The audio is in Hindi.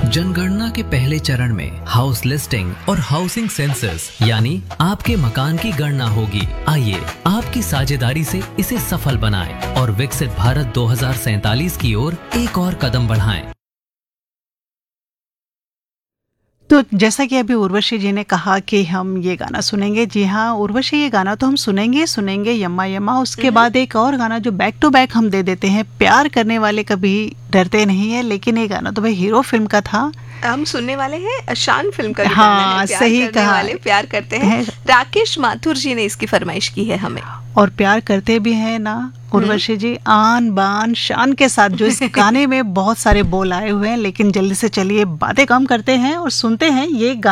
जनगणना के पहले चरण में हाउस लिस्टिंग और हाउसिंग सेंसस यानी आपके मकान की गणना होगी। आइए आपकी साझेदारी से इसे सफल बनाएं और विकसित भारत 2047 की ओर एक और कदम बढ़ाएं। तो जैसा कि अभी उर्वशी जी ने कहा कि हम ये गाना सुनेंगे, जी हाँ उर्वशी, ये गाना तो हम सुनेंगे यम्मा यम्मा। उसके बाद एक और गाना जो बैक टू बैक हम दे देते हैं, प्यार करने वाले कभी डरते नहीं है, लेकिन ये गाना तो भाई हीरो फिल्म का था। हम सुनने वाले हैं अशान फिल्म का। हाँ, सही कहा, वाले प्यार करते हैं। राकेश माथुर जी ने इसकी फरमाइश की है हमें। और प्यार करते भी हैं ना उर्वशी जी, आन बान शान के साथ। जो इस गाने में बहुत सारे बोल आए हुए हैं, लेकिन जल्दी से चलिए बातें कम करते हैं और सुनते हैं ये गाना।